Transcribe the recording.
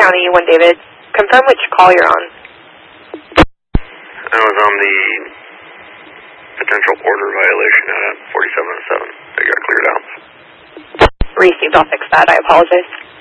County, 1 David. Confirm which call you're on. I was on the potential order violation at 4707. They got cleared out. Received, I'll fix that. I apologize.